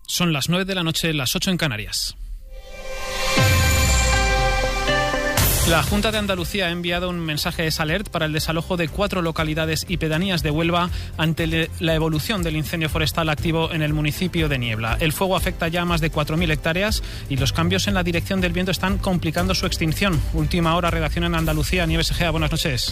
Son las 9 de la noche, las 8 en Canarias. La Junta de Andalucía ha enviado un mensaje de alert para el desalojo de 4 localidades y pedanías de Huelva ante la evolución del incendio forestal activo en el municipio de Niebla. El fuego afecta ya a más de 4.000 hectáreas y los cambios en la dirección del viento están complicando su extinción. Última hora, redacción en Andalucía. Nieves Egea, buenas noches.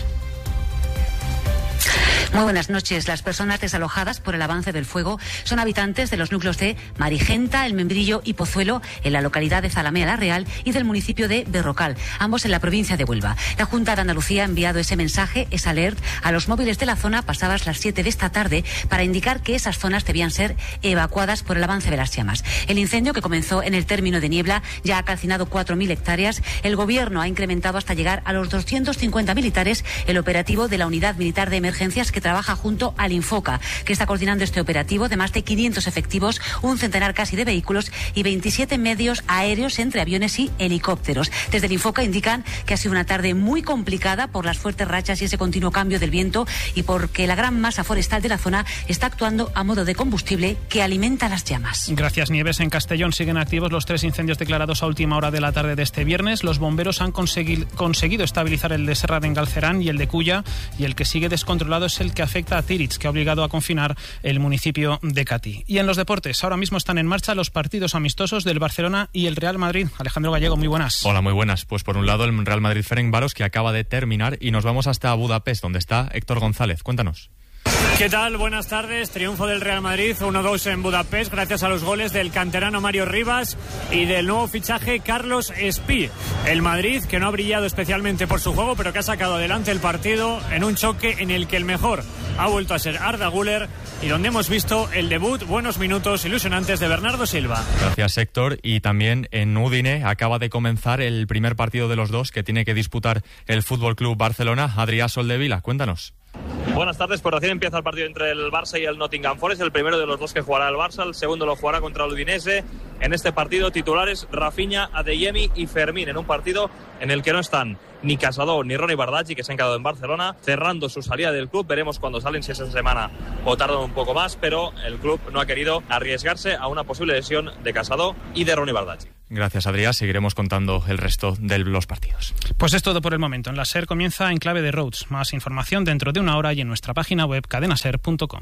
Muy buenas noches. Las personas desalojadas por el avance del fuego son habitantes de los núcleos de Marigenta, El Membrillo y Pozuelo, en la localidad de Zalamea la Real, y del municipio de Berrocal, ambos en la provincia de Huelva. La Junta de Andalucía ha enviado ese mensaje, ese alert, a los móviles de la zona pasadas las 7 de esta tarde para indicar que esas zonas debían ser evacuadas por el avance de las llamas. El incendio, que comenzó en el término de Niebla, ya ha calcinado 4.000 hectáreas. El Gobierno ha incrementado hasta llegar a los 250 militares el operativo de la Unidad Militar de Emergencias, que trabaja junto al Infoca, que está coordinando este operativo de más de 500 efectivos, un centenar casi de vehículos y 27 medios aéreos entre aviones y helicópteros. Desde el Infoca indican que ha sido una tarde muy complicada por las fuertes rachas y ese continuo cambio del viento, y porque la gran masa forestal de la zona está actuando a modo de combustible que alimenta las llamas. Gracias, Nieves. En Castellón siguen activos los 3 incendios declarados a última hora de la tarde de este viernes. Los bomberos han conseguido estabilizar el de Serra de Engalcerán y el de Culla, y el que sigue descontrolado es el que afecta a Tíritz, que ha obligado a confinar el municipio de Catí. Y en los deportes, ahora mismo están en marcha los partidos amistosos del Barcelona y el Real Madrid. Alejandro Gallego, muy buenas. Hola, muy buenas. Pues por un lado el Real Madrid-Ferencváros, que acaba de terminar, y nos vamos hasta Budapest, donde está Héctor González. Cuéntanos. ¿Qué tal? Buenas tardes. Triunfo del Real Madrid 1-2 en Budapest, gracias a los goles del canterano Mario Rivas y del nuevo fichaje Carlos Espí. El Madrid, que no ha brillado especialmente por su juego, pero que ha sacado adelante el partido en un choque en el que el mejor ha vuelto a ser Arda Güler, y donde hemos visto el debut, buenos minutos ilusionantes de Bernardo Silva. Gracias, Héctor. Y también en Udine acaba de comenzar el primer partido de los dos que tiene que disputar el Fútbol Club Barcelona. Adrià Soldevila, cuéntanos. Buenas tardes, pues recién empieza el partido entre el Barça y el Nottingham Forest, el primero de los dos que jugará el Barça, el segundo lo jugará contra el Udinese. En este partido titulares Rafinha, Adeyemi y Fermín, en un partido en el que no están ni Casado ni Ronny Bardghji, que se han quedado en Barcelona, cerrando su salida del club. Veremos cuándo salen, si es esta semana o tardan un poco más, pero el club no ha querido arriesgarse a una posible lesión de Casado y de Ronny Bardghji. Gracias, Adrià. Seguiremos contando el resto de los partidos. Pues es todo por el momento. En la SER comienza Enclave de Rhodes. Más información dentro de una hora y en nuestra página web cadenaser.com.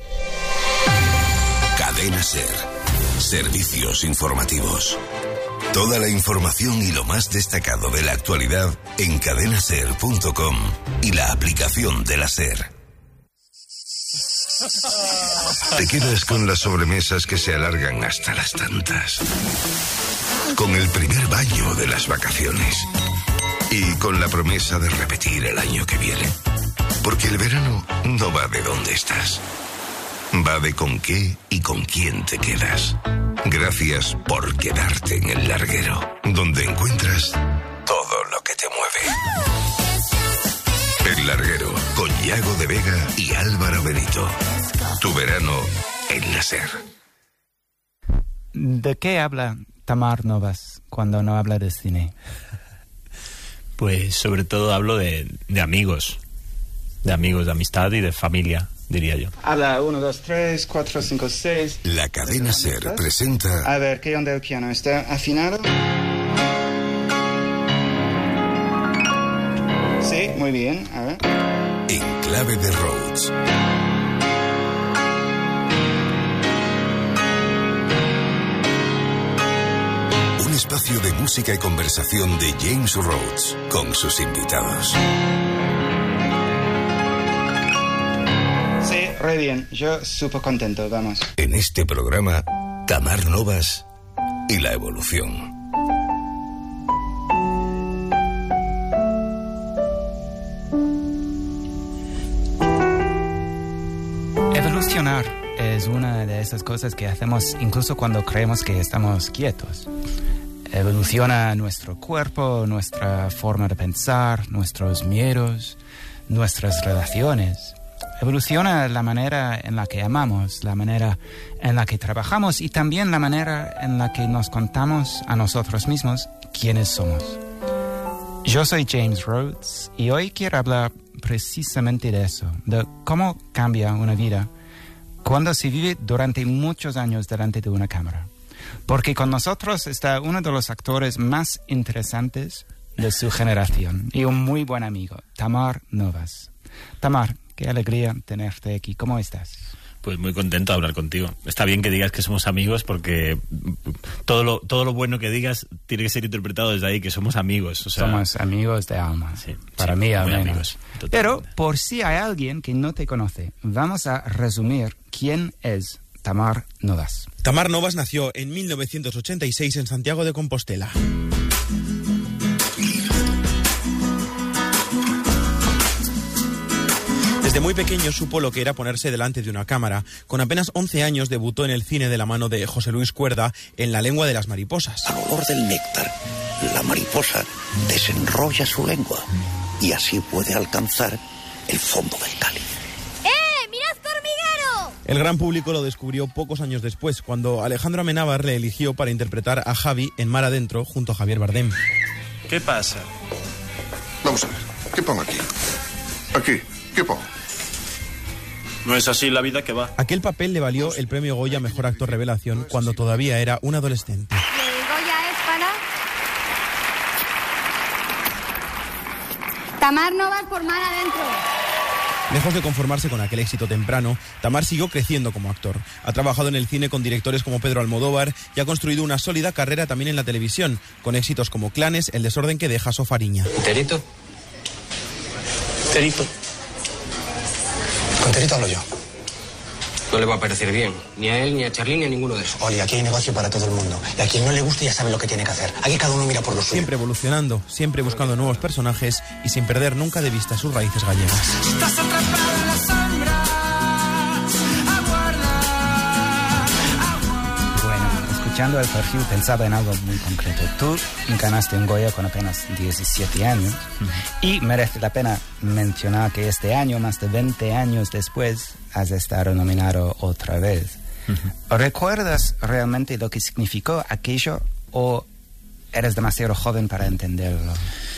Cadena SER. Servicios informativos. Toda la información y lo más destacado de la actualidad en cadenaser.com y la aplicación de la SER. Te quedas con las sobremesas que se alargan hasta las tantas, con el primer baño de las vacaciones y con la promesa de repetir el año que viene. Porque el verano no va de dónde estás, va de con qué y con quién te quedas. Gracias por quedarte en El Larguero, donde encuentras todo lo que te mueve. El Larguero, con Yago de Vega y Álvaro Benito. Tu verano en la SER. ¿De qué habla Tamar Novas cuando no habla de cine? Pues sobre todo hablo de amigos. De amigos, de amistad y de familia, diría yo. Habla 1, 2, 3, 4, 5, 6. La cadena SER presenta... A ver, ¿qué onda el piano? ¿Está afinado? Sí, muy bien, a ver. Enclave de Rhodes. Un espacio de música y conversación de James Rhodes con sus invitados. Sí, re bien, yo súper contento, vamos. En este programa, Tamar Novas y la evolución. Evolucionar es una de esas cosas que hacemos incluso cuando creemos que estamos quietos. Evoluciona nuestro cuerpo, nuestra forma de pensar, nuestros miedos, nuestras relaciones. Evoluciona la manera en la que amamos, la manera en la que trabajamos y también la manera en la que nos contamos a nosotros mismos quiénes somos. Yo soy James Rhodes y hoy quiero hablar precisamente de eso, de cómo cambia una vida cuando se vive durante muchos años delante de una cámara. Porque con nosotros está uno de los actores más interesantes de su generación y un muy buen amigo, Tamar Novas. Tamar, qué alegría tenerte aquí. ¿Cómo estás? Pues muy contento de hablar contigo. Está bien que digas que somos amigos porque todo lo bueno que digas tiene que ser interpretado desde ahí, que somos amigos. O sea, somos amigos de alma. Sí, para mí al menos. Amigos, pero por si hay alguien que no te conoce, vamos a resumir quién es Tamar Novas. Tamar Novas nació en 1986 en Santiago de Compostela. Desde muy pequeño supo lo que era ponerse delante de una cámara. Con apenas 11 años debutó en el cine de la mano de José Luis Cuerda en La lengua de las mariposas. Al olor del néctar, la mariposa desenrolla su lengua y así puede alcanzar el fondo del cáliz. ¡Mirad qué hormiguero! El gran público lo descubrió pocos años después, cuando Alejandro Amenábar le eligió para interpretar a Javi en Mar Adentro junto a Javier Bardem. ¿Qué pasa? Vamos a ver, ¿qué pongo aquí? Aquí, ¿qué pongo? No es así la vida que va. Aquel papel le valió el premio Goya Mejor Actor Revelación cuando todavía era un adolescente. ¿Y el Goya es para? Tamar Novas por Mar Adentro. Lejos de conformarse con aquel éxito temprano, Tamar siguió creciendo como actor. Ha trabajado en el cine con directores como Pedro Almodóvar y ha construido una sólida carrera también en la televisión, con éxitos como Clanes, El desorden que deja Sofariña. ¿Terito? Terito. Con Terito hablo yo. No le va a parecer bien, ni a él, ni a Charly, ni a ninguno de esos. Oli, aquí hay negocio para todo el mundo. Y a quien no le guste ya sabe lo que tiene que hacer. Aquí cada uno mira por lo suyo. Siempre evolucionando, siempre buscando nuevos personajes y sin perder nunca de vista sus raíces gallegas. Estás atrapado en la sombra. Escuchando el perfil pensaba en algo muy concreto. Tú ganaste un Goya con apenas 17 años y merece la pena mencionar que este año, más de 20 años después, has estado nominado otra vez. ¿Recuerdas realmente lo que significó aquello o eres demasiado joven para entenderlo?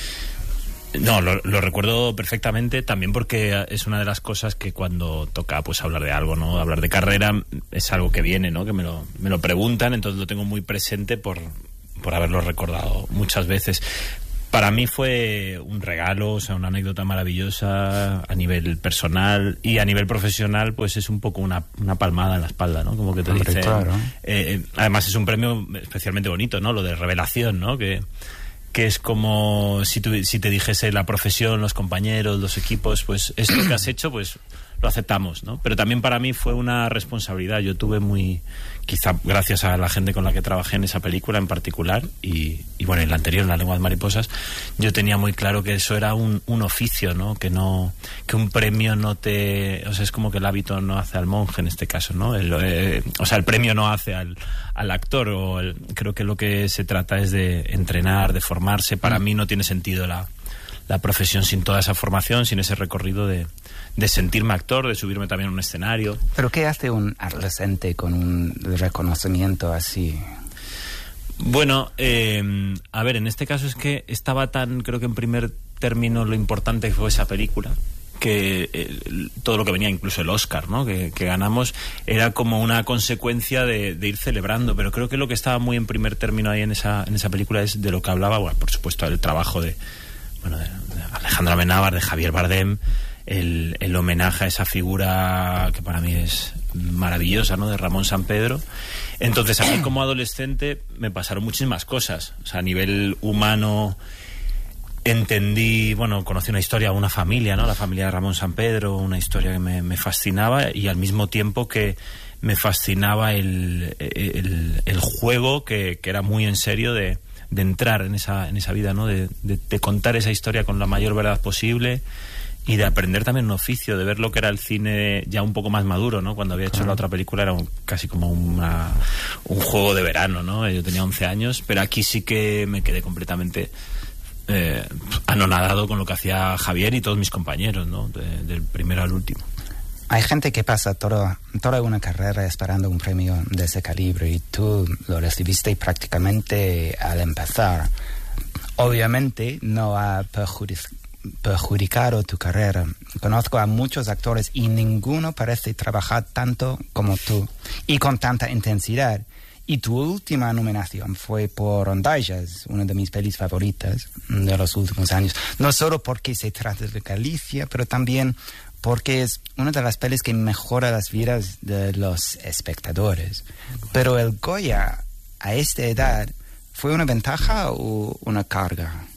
No, lo recuerdo perfectamente, también porque es una de las cosas que cuando toca pues hablar de algo, ¿no? Hablar de carrera es algo que viene, ¿no? Que me lo preguntan, entonces lo tengo muy presente por haberlo recordado muchas veces. Para mí fue un regalo, o sea, una anécdota maravillosa a nivel personal y a nivel profesional, pues es un poco una palmada en la espalda, ¿no? Como que te dicen... Claro. Además es un premio especialmente bonito, ¿no? Lo de revelación, ¿no? Que es como si te dijese la profesión, los compañeros, los equipos, pues esto que has hecho, pues lo aceptamos, ¿no? Pero también para mí fue una responsabilidad. Yo tuve quizá gracias a la gente con la que trabajé en esa película en particular y bueno, en la anterior, en La lengua de mariposas, yo tenía muy claro que eso era un oficio, ¿no? Que un premio no te... O sea, es como que el hábito no hace al monje en este caso, ¿no? O sea, el premio no hace al actor, creo que lo que se trata es de entrenar, de formarse. Para mí no tiene sentido la profesión sin toda esa formación, sin ese recorrido de sentirme actor, de subirme también a un escenario. ¿Pero qué hace un adolescente con un reconocimiento así? Bueno, a ver, en este caso es que estaba creo que en primer término lo importante que fue esa película, que todo lo que venía, incluso el Oscar, ¿no? que ganamos, era como una consecuencia de ir celebrando, pero creo que lo que estaba muy en primer término ahí en esa película es de lo que hablaba, bueno, por supuesto, el trabajo de Alejandro Amenábar, de Javier Bardem, el homenaje a esa figura que para mí es maravillosa, ¿no? De Ramón Sampedro. Entonces, a mí como adolescente me pasaron muchísimas cosas. O sea, a nivel humano conocí una historia, una familia, ¿no? La familia de Ramón Sampedro, una historia que me fascinaba, y al mismo tiempo que me fascinaba el juego que era muy en serio de entrar en esa vida, ¿no? De contar esa historia con la mayor verdad posible y de aprender también un oficio, de ver lo que era el cine ya un poco más maduro, ¿no? Cuando había hecho la otra película era casi como un juego de verano, ¿no? Yo tenía 11 años, pero aquí sí que me quedé completamente anonadado con lo que hacía Javier y todos mis compañeros, ¿no? Del primero al último. Hay gente que pasa toda una carrera esperando un premio de ese calibre y tú lo recibiste prácticamente al empezar. Obviamente no ha perjudicado tu carrera. Conozco a muchos actores y ninguno parece trabajar tanto como tú y con tanta intensidad. Y tu última nominación fue por Ondayas, una de mis pelis favoritas de los últimos años. No solo porque se trata de Galicia, pero también porque es una de las pelis que mejora las vidas de los espectadores. Pero el Goya, a esta edad, ¿fue una ventaja o una carga?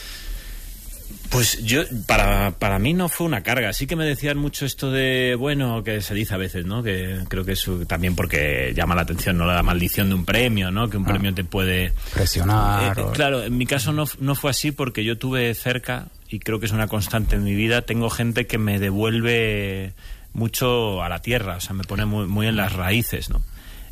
Pues para mí no fue una carga. Sí que me decían mucho esto de, bueno, que se dice a veces, ¿no? Que creo que eso también porque llama la atención, ¿no? La maldición de un premio, ¿no? Que un premio te puede presionar. Claro, en mi caso no fue así porque yo tuve cerca, y creo que es una constante en mi vida, tengo gente que me devuelve mucho a la tierra, o sea, me pone muy en las raíces, ¿no?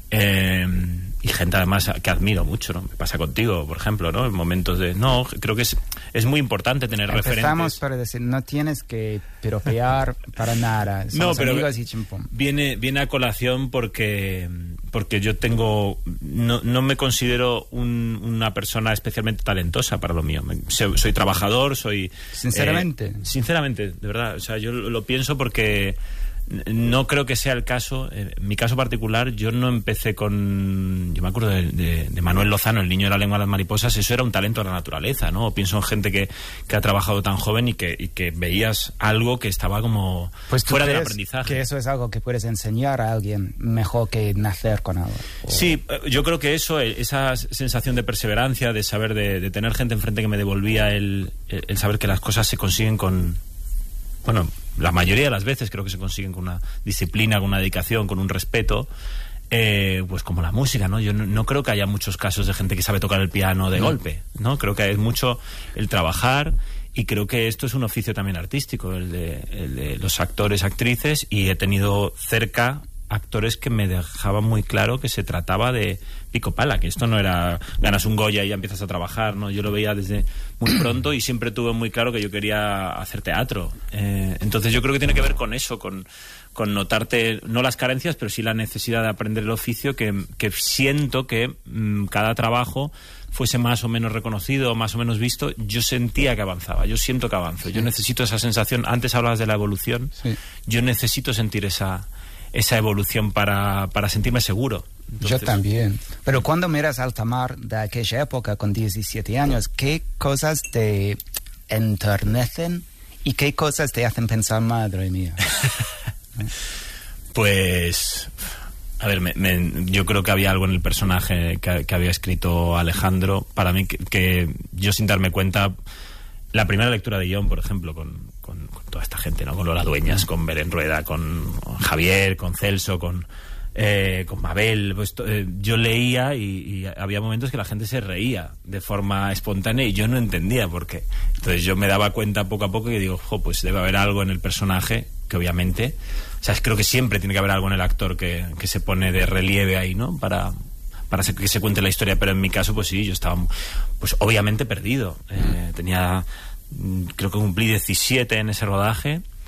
Y gente además que admiro mucho, ¿no? Me pasa contigo, por ejemplo, ¿no? En momentos de... No, creo que es muy importante tener referentes. Empezamos para decir, no tienes que piropear para nada. Somos amigos y chimpum. Viene a colación porque yo tengo... No me considero una persona especialmente talentosa para lo mío. Soy trabajador, soy... Sinceramente. Sinceramente, de verdad. O sea, yo lo pienso porque... No creo que sea el caso. En mi caso particular, yo no empecé con... Yo me acuerdo de Manuel Lozano, El niño de la lengua de las mariposas. Eso era un talento de la naturaleza, ¿no? Pienso en gente que ha trabajado tan joven y que veías algo que estaba como fuera del aprendizaje. Que eso es algo que puedes enseñar a alguien mejor que nacer con algo. Sí, yo creo que esa sensación de perseverancia, de saber, de tener gente enfrente que me devolvía el saber que las cosas se consiguen con... Bueno, la mayoría de las veces creo que se consiguen con una disciplina, con una dedicación, con un respeto, pues como la música, ¿no? Yo no creo que haya muchos casos de gente que sabe tocar el piano de golpe, ¿no? Creo que es mucho el trabajar, y creo que esto es un oficio también artístico, el de los actores, actrices, y he tenido cerca actores que me dejaban muy claro que se trataba de pico pala, que esto no era ganas un Goya y ya empiezas a trabajar, ¿no? Yo lo veía desde muy pronto y siempre tuve muy claro que yo quería hacer teatro. Entonces yo creo que tiene que ver con eso, con notarte, no las carencias, pero sí la necesidad de aprender el oficio, que siento que cada trabajo fuese más o menos reconocido, más o menos visto, yo sentía que avanzaba, yo siento que avanzo, yo necesito esa sensación. Antes hablabas de la evolución, yo necesito sentir esa evolución para sentirme seguro. Entonces... Yo también. Pero cuando miras Alta Mar de aquella época con 17 años, ¿qué cosas te enternecen y qué cosas te hacen pensar, madre mía? Pues... A ver, yo creo que había algo en el personaje que había escrito Alejandro, para mí, que yo sin darme cuenta... La primera lectura de guión, por ejemplo, con toda esta gente, ¿no? Con Lola Dueñas, con Belén Rueda, con Javier, con Celso, con Mabel, pues, yo leía y había momentos que la gente se reía de forma espontánea y yo no entendía por qué. Entonces yo me daba cuenta poco a poco y digo, pues debe haber algo en el personaje que obviamente... O sea, creo que siempre tiene que haber algo en el actor que se pone de relieve ahí, ¿no? Para que se cuente la historia, pero en mi caso, pues sí, yo estaba, pues obviamente perdido. Creo que cumplí 17 en ese rodaje